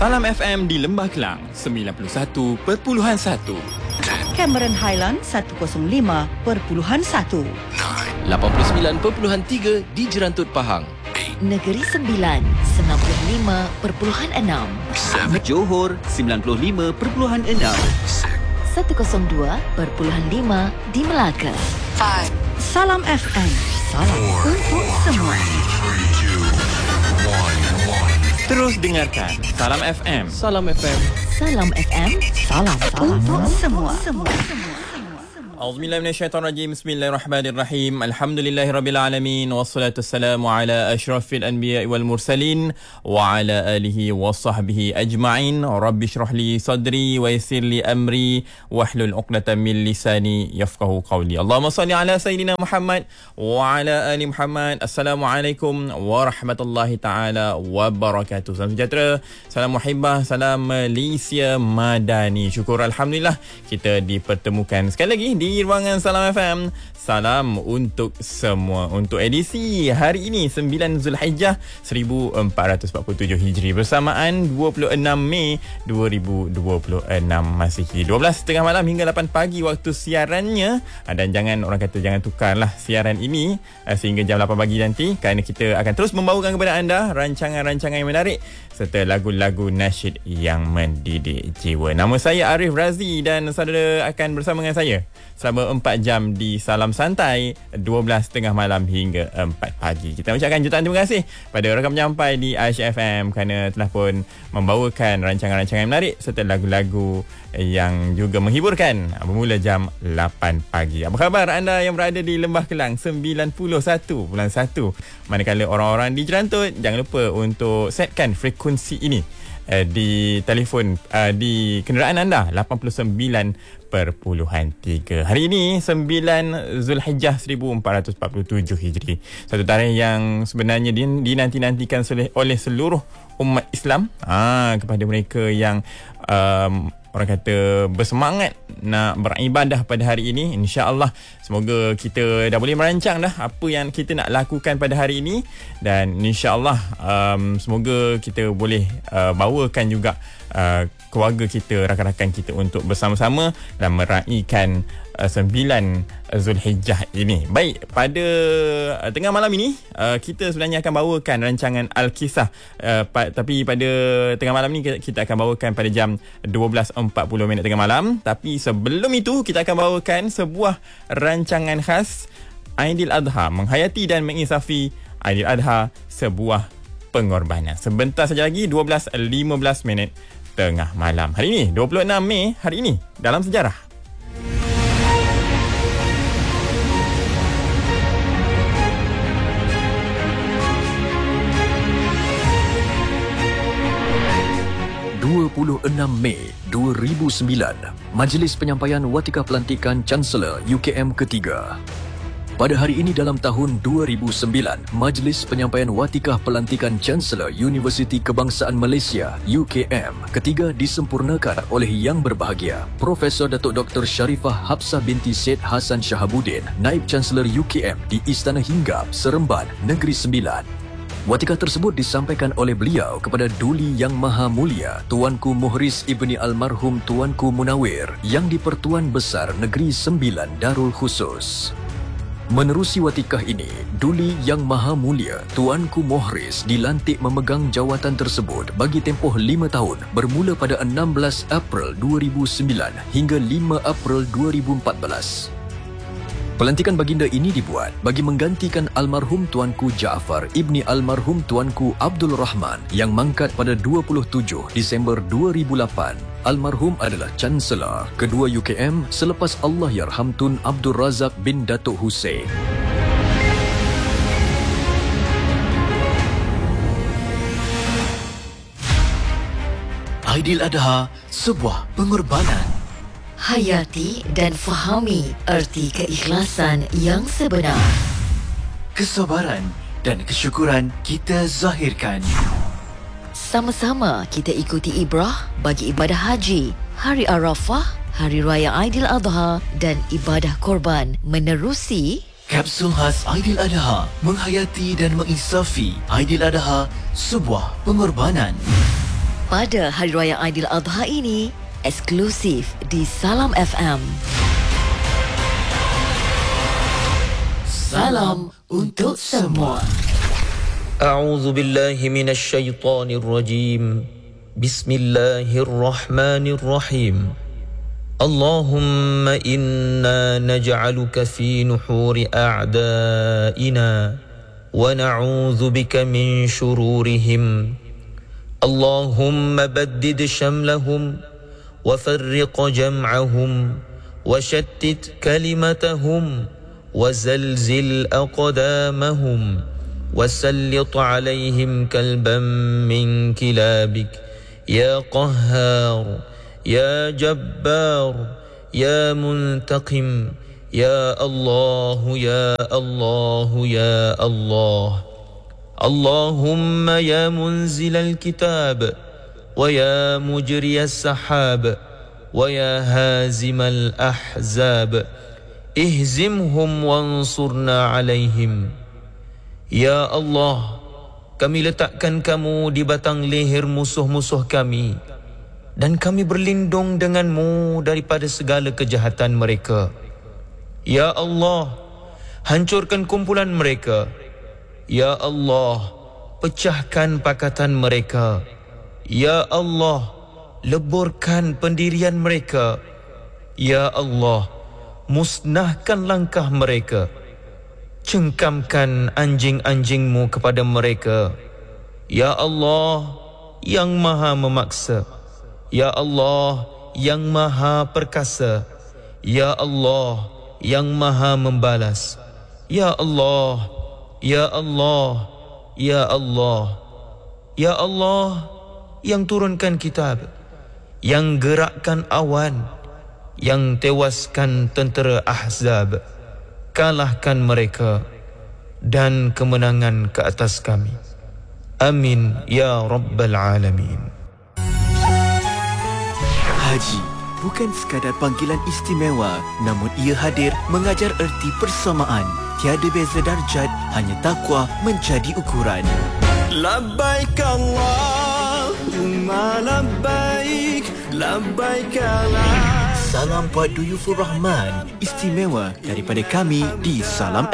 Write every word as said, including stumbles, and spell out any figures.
Salam F M di Lembah Kelang sembilan puluh satu perpuluhan satu. Cameron Highland seratus lima perpuluhan satu. lapan puluh sembilan perpuluhan tiga di Jerantut Pahang. Negeri Sembilan sembilan puluh lima perpuluhan enam. Johor sembilan puluh lima perpuluhan enam. seratus dua perpuluhan lima di Melaka. Salam F M. Salam untuk semua. Terus dengarkan Salam F M. Salam F M. Salam F M. Salam untuk semua. Semua. A'udzubillahi minasyaitonirrajim. Bismillahirrahmanirrahim. Alhamdulillahirabbil alamin wassalatu wassalamu ala asyrafil anbiya'i wal mursalin wa ala alihi washabbihi ajma'in. Rabbi shrah li sadri wa yassir li amri wahlul 'uqdatam min lisani yafqahu qawli. Allahumma salli ala sayidina Muhammad wa ala ali Muhammad. Assalamualaikum warahmatullahi taala wabarakatuh. Salam sejahtera, salam muhibbah, salam Malaysia Madani. Syukur alhamdulillah kita dipertemukan sekali lagi di ruangan Salam F M. Salam untuk semua. Untuk edisi hari ini sembilan Zulhijjah seribu empat ratus empat puluh tujuh Hijri bersamaan dua puluh enam Mei dua ribu dua puluh enam Masihi. dua belas tengah malam hingga lapan pagi waktu siarannya. Dan jangan, orang kata jangan tukarlah siaran ini sehingga jam lapan pagi nanti, kerana kita akan terus membawakan kepada anda rancangan-rancangan yang menarik serta lagu-lagu nasyid yang mendidik jiwa. Nama saya Arif Razi dan saudara akan bersama dengan saya selama empat jam di Salam Santai dua belas tengah malam hingga empat pagi. Kita ucapkan jutaan terima kasih pada rakan penyampai di Aisyah F M kerana telah pun membawakan rancangan-rancangan menarik serta lagu-lagu yang juga menghiburkan bermula jam lapan pagi. Apa khabar anda yang berada di Lembah Kelang sembilan puluh satu perpuluhan satu? Manakala orang-orang di Jerantut, jangan lupa untuk setkan frekuensi ini uh, di telefon uh, di kenderaan anda lapan puluh sembilan perpuluhan tiga. Hari ini sembilan Zulhijjah seribu empat ratus empat puluh tujuh Hijri. Satu tarikh yang sebenarnya dinanti-nantikan oleh seluruh umat Islam, ah, kepada mereka yang um, orang kata bersemangat nak beribadah pada hari ini. InsyaAllah semoga kita dah boleh merancang dah apa yang kita nak lakukan pada hari ini, dan insyaAllah um, semoga kita boleh uh, bawakan juga uh, keluarga kita, rakan-rakan kita untuk bersama-sama dan meraihkan uh, sembilan Zulhijjah ini. Baik, pada uh, tengah malam ini uh, kita sebenarnya akan bawakan rancangan Al-Kisah, uh, pa- tapi pada tengah malam ini kita, kita akan bawakan pada jam dua belas empat puluh minit tengah malam. Tapi sebelum itu kita akan bawakan sebuah rancangan khas Aidil Adha, menghayati dan mengisafi Aidil Adha, sebuah pengorbanan. Sebentar saja lagi, dua belas lima belas minit tengah malam. Hari ini dua puluh enam Mei, hari ini dalam sejarah. dua puluh enam Mei dua ribu sembilan, Majlis Penyampaian Watikah Pelantikan Chancellor U K M ketiga. Pada hari ini dalam tahun dua ribu sembilan, Majlis Penyampaian Watikah Pelantikan Chancellor Universiti Kebangsaan Malaysia U K M ketiga disempurnakan oleh Yang Berbahagia Profesor Datuk Doktor Sharifah Hafsah binti Syed Hassan Shahabuddin, Naib Chancellor U K M di Istana Hinggap, Seremban, Negeri Sembilan. Watikah tersebut disampaikan oleh beliau kepada Duli Yang Maha Mulia Tuanku Muhriz Ibni Almarhum Tuanku Munawir yang di-Pertuan Besar Negeri Sembilan Darul Khusus. Menerusi watikah ini, Duli Yang Maha Mulia Tuanku Muhriz dilantik memegang jawatan tersebut bagi tempoh lima tahun bermula pada enam belas April dua ribu sembilan hingga lima April dua ribu empat belas. Pelantikan baginda ini dibuat bagi menggantikan almarhum Tuanku Jaafar Ibni Almarhum Tuanku Abdul Rahman yang mangkat pada dua puluh tujuh Disember dua ribu lapan. Almarhum adalah Chancellor kedua U K M selepas Allahyarham Tun Abdul Razak bin Datuk Hussein. Aidil Adha, sebuah pengorbanan. Hayati dan fahami erti keikhlasan yang sebenar. Kesabaran dan kesyukuran kita zahirkan. Sama-sama kita ikuti ibrah bagi ibadah haji, Hari Arafah, Hari Raya Aidil Adha dan ibadah korban menerusi Kapsul khas Aidil Adha, menghayati dan mengisafi Aidil Adha, sebuah pengorbanan. Pada Hari Raya Aidiladha ini, eksklusif di Salam F M. Salam untuk semua. A'udzu billahi minasy syaithanir rajim. Bismillahirrahmanirrahim. Allahumma inna naj'aluka fi nuhuri a'da'ina wa na'udzu bika min shururihim. Allahumma baddid shamlahum wa farriq jam'ahum wa shattit kalimatahum وزلزل أقدامهم وسلط عليهم كلبا من كلابك يا قهار يا جبار يا منتقم يا الله يا الله يا الله اللهم يا منزل الكتاب ويا مجري السحاب ويا هازم الأحزاب ihzimhum wansurna alaihim. Ya Allah, kami letakkan kamu di batang leher musuh-musuh kami dan kami berlindung denganmu daripada segala kejahatan mereka. Ya Allah, hancurkan kumpulan mereka. Ya Allah, pecahkan pakatan mereka. Ya Allah, leburkan pendirian mereka. Ya Allah, musnahkan langkah mereka. Cengkamkan anjing-anjingmu kepada mereka. Ya Allah, yang maha memaksa. Ya Allah, yang maha perkasa. Ya Allah, yang maha membalas. Ya Allah, Ya Allah, Ya Allah, Ya Allah, yang turunkan kitab, yang gerakkan awan, yang tewaskan tentera Ahzab, kalahkan mereka dan kemenangan ke atas kami. Amin ya Rabbal Alamin. Haji bukan sekadar panggilan istimewa, namun ia hadir mengajar erti persamaan. Tiada beza darjat, hanya takwa menjadi ukuran. Labbaik Allahumma labbaik, labbaik Allah. Salam buat Duyufur Rahman, istimewa daripada kami di Salam